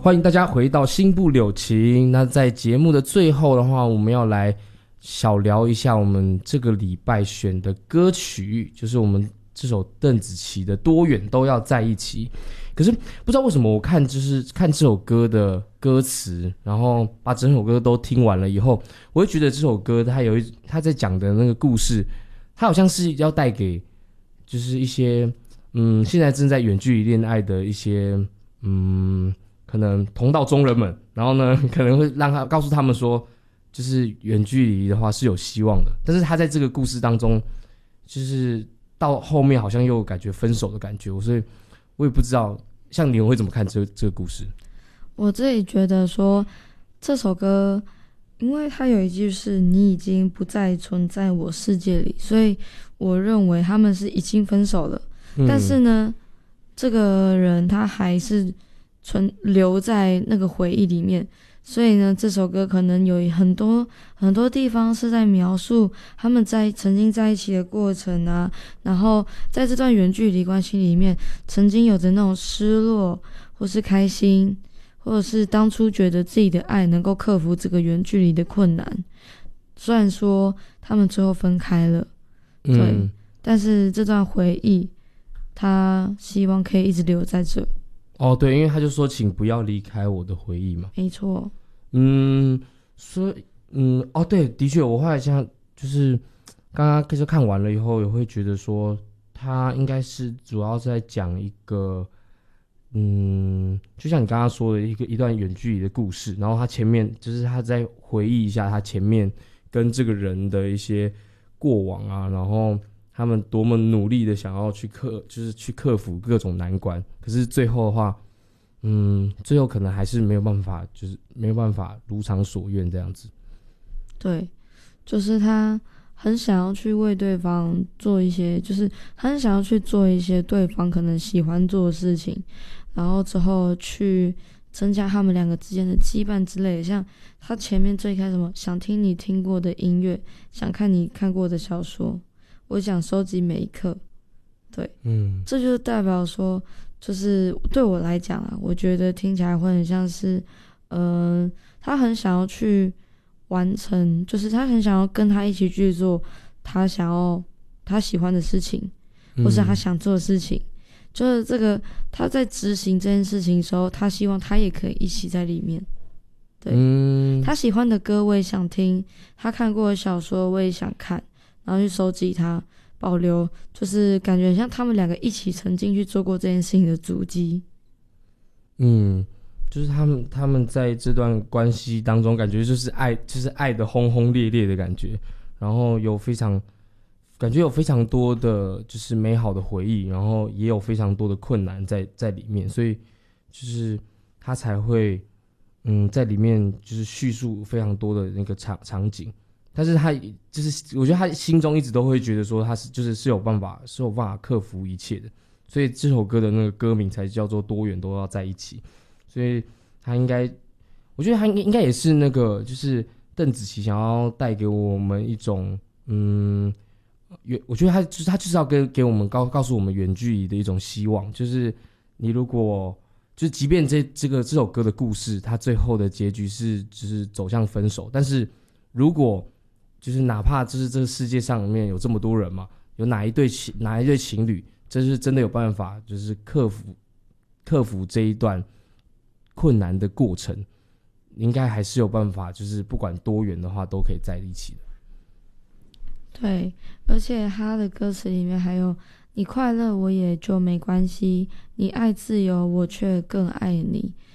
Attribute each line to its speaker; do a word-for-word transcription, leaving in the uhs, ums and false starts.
Speaker 1: 欢迎大家回到新部柳情。那在节目的最后的话，我们要来小聊一下我们这个礼拜选的歌曲，就是我们这首邓紫棋的《多远都要在一起》。可是不知道为什么，我看就是看这首歌的歌词，然后把整首歌都听完了以后，我会觉得这首歌它有一它在讲的那个故事，它好像是要带给就是一些嗯现在正在远距离恋爱的一些嗯可能同道中人们，然后呢可能会让他告诉他们说，就是远距离的话是有希望的。但是他在这个故事当中，就是到后面好像又感觉分手的感觉，所以我也不知道。像你会怎么看这个这个故事？
Speaker 2: 我自己觉得说这首歌，因为它有一句是你已经不再存在我世界里，所以我认为他们是已经分手了。嗯、但是呢，这个人他还是存留在那个回忆里面，所以呢，这首歌可能有很多很多地方是在描述他们在曾经在一起的过程啊，然后在这段远距离关系里面，曾经有着那种失落，或是开心，或者是当初觉得自己的爱能够克服这个远距离的困难。虽然说他们最后分开了，对，嗯、但是这段回忆，他希望可以一直留在这。
Speaker 1: 哦，对，因为他就说请不要离开我的回忆嘛。
Speaker 2: 没错。
Speaker 1: 嗯，所以嗯，哦，对，的确，我后来像就是刚刚就看完了以后，也会觉得说，他应该是主要在讲一个，嗯，就像你刚刚说的一个一段远距离的故事，然后他前面就是他在回忆一下他前面跟这个人的一些过往啊，然后他们多么努力的想要去克，就是去克服各种难关，可是最后的话，嗯，最后可能还是没有办法，就是没有办法如偿所愿这样子。
Speaker 2: 对，就是他很想要去为对方做一些，就是他很想要去做一些对方可能喜欢做的事情，然后之后去增加他们两个之间的羁绊之类的。像他前面最开始什么，想听你听过的音乐，想看你看过的小说。我想收集每一刻，对，嗯，这就是代表说，就是对我来讲啊，我觉得听起来会很像是，嗯、呃，他很想要去完成，就是他很想要跟他一起去做他想要他喜欢的事情，或是他想做的事情，嗯、就是这个他在执行这件事情的时候，他希望他也可以一起在里面。对，嗯、他喜欢的歌我也想听，他看过的小说我也想看。然后去收集它，保留，就是感觉像他们两个一起曾经去做过这件事情的足迹。
Speaker 1: 嗯，就是他们他们在这段关系当中，感觉就是爱，就是爱的轰轰烈烈的感觉，然后有非常感觉有非常多的就是美好的回忆，然后也有非常多的困难在在里面，所以就是他才会嗯在里面就是叙述非常多的那个场场景。但是他就是，我觉得他心中一直都会觉得说他是就是是有办法是有办法克服一切的，所以这首歌的那个歌名才叫做多远都要在一起。所以他应该，我觉得他应该应该也是那个就是邓紫棋想要带给我们一种嗯，我觉得他就是他就是要跟给我们告告诉我们远距离的一种希望，就是你如果就是即便这这个这首歌的故事，它最后的结局是就是走向分手，但是如果就是哪怕就是这个世界上里面有这么多人嘛，有哪一对情哪一对情侣，这是真的有办法，就是克服克服这一段困难的过程，应该还是有办法，就是不管多远的话，都可以在一起的。
Speaker 2: 对，而且他的歌词里面还有“你快乐我也就没关系，你爱自由我却更爱你”，